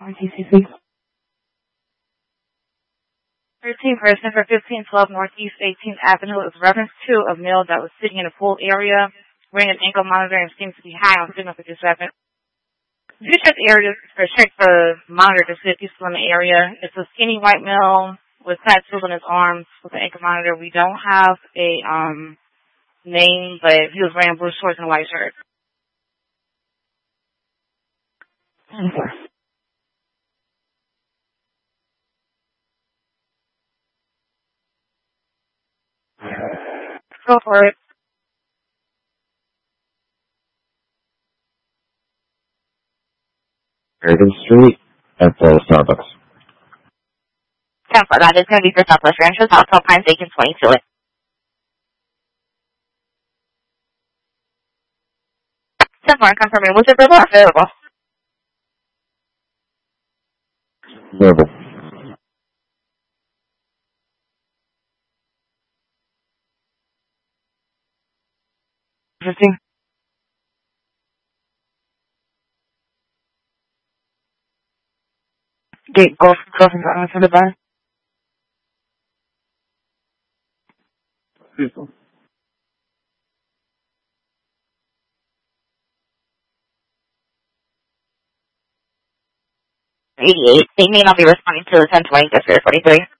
RTCC. 13 person for 1512 Northeast 18th Avenue is reference to a male that was sitting in a pool area wearing an ankle monitor and seems to be high on signal 57. If you check the area or check the monitor to see if he's still in the area, it's a skinny white male with tattoos on his arms with an ankle monitor. We don't have a name, but he was wearing blue shorts and a white shirt. Go for it. Reardon Street at the Starbucks. 10 for that is going to be for Southwest Ranches, Hotel Pines, Aiken 22. 10 for confirming. Was it verbal or available? Verbal. Interesting. Gate golf crossing for the bar. People. 88. They may not be responding to the 1020 43.